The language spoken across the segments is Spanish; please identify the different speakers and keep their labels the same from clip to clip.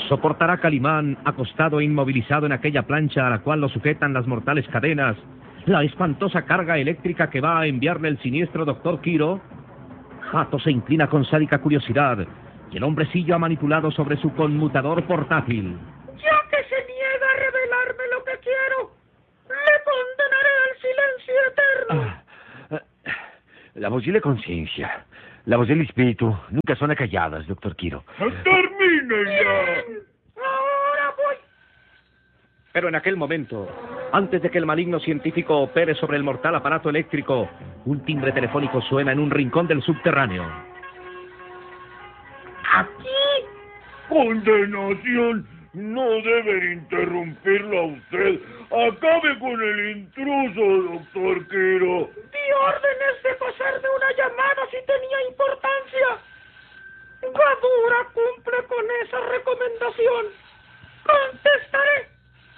Speaker 1: ¿Soportará Calimán, acostado e inmovilizado en aquella plancha a la cual lo sujetan las mortales cadenas, la espantosa carga eléctrica que va a enviarle el siniestro doctor Quiro? Hato se inclina con sádica curiosidad y el hombrecillo ha manipulado sobre su conmutador portátil.
Speaker 2: Ya que se niega a revelarme lo que quiero, le condenaré al silencio eterno.
Speaker 3: La voz de la conciencia, la voz del espíritu, nunca son acalladas, doctor Quiro.
Speaker 4: ¡Termine ya!
Speaker 2: Ahora voy.
Speaker 1: Pero en aquel momento, antes de que el maligno científico opere sobre el mortal aparato eléctrico, un timbre telefónico suena en un rincón del subterráneo.
Speaker 2: Aquí.
Speaker 4: ¡Condenación! No debe interrumpirlo a usted. Acabe con el intruso, doctor Quiro.
Speaker 2: Di órdenes de pasarme una llamada si tenía importancia. Gadura cumple con esa recomendación. Contestaré.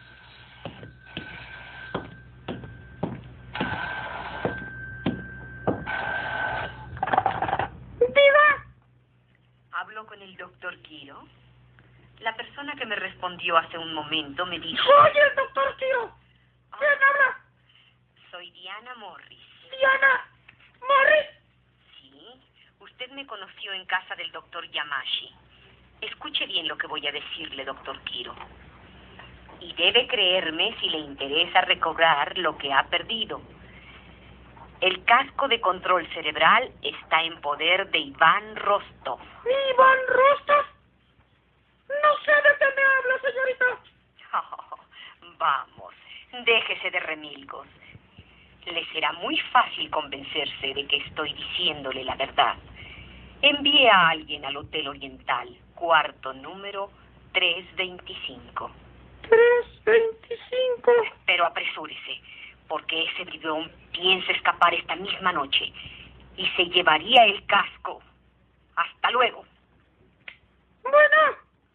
Speaker 2: Diga.
Speaker 5: ¿Hablo con el doctor Quiro? La persona que me respondió hace un momento me dijo...
Speaker 2: Soy el doctor Quiro. ¿Quién habla?
Speaker 5: Soy Diana Morris.
Speaker 2: Diana Morris.
Speaker 5: Sí, usted me conoció en casa del doctor Yamashi. Escuche bien lo que voy a decirle, doctor Quiro. Y debe creerme si le interesa recobrar lo que ha perdido. El casco de control cerebral está en poder de Iván Rostov.
Speaker 2: ¿Iván Rostov? No sé de qué me habla, señorita.
Speaker 5: Oh, vamos, déjese de remilgos. Le será muy fácil convencerse de que estoy diciéndole la verdad. Envíe a alguien al Hotel Oriental, cuarto número 325.
Speaker 2: 325.
Speaker 5: Pero apresúrese, porque ese bribón piensa escapar esta misma noche y se llevaría el casco. Hasta luego.
Speaker 2: Bueno.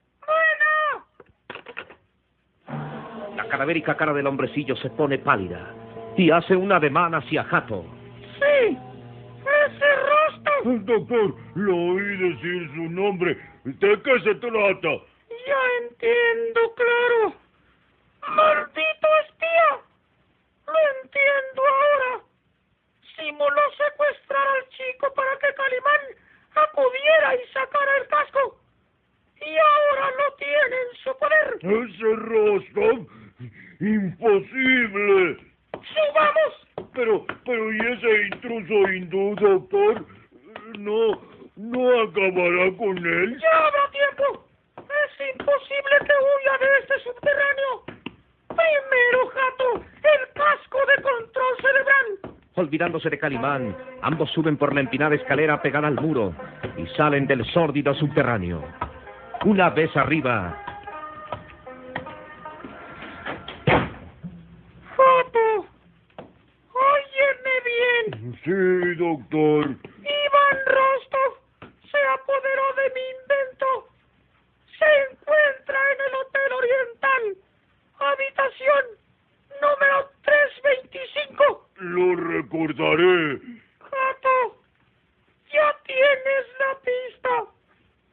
Speaker 1: La cadavérica cara del hombrecillo se pone pálida y hace un ademán hacia Hato.
Speaker 2: Sí, ese rostro.
Speaker 4: Doctor, lo oí decir su nombre. ¿De qué se trata?
Speaker 2: Ya entiendo, claro. ¡Maldito espía! Lo entiendo ahora. Simuló secuestrar al chico para que Calimán acudiera y sacara el casco. Y ahora lo tiene en su poder.
Speaker 4: ¡Ese Rostov! ¡Imposible!
Speaker 2: ¡Subamos!
Speaker 4: Pero ¿y ese intruso hindú, doctor? ¿No acabará con él?
Speaker 2: ¡Ya habrá tiempo! Es imposible que huya de este subterráneo. Primero, Hato, el casco de control cerebral.
Speaker 1: Olvidándose de Calimán, ambos suben por la empinada escalera pegada al muro y salen del sórdido subterráneo. Una vez arriba...
Speaker 2: Hato, óyeme bien.
Speaker 4: Sí, doctor.
Speaker 2: Iván Rostov se apoderó de mi invento. Se encuentra en el Hotel Oriental, habitación número 325.
Speaker 4: Lo recordaré.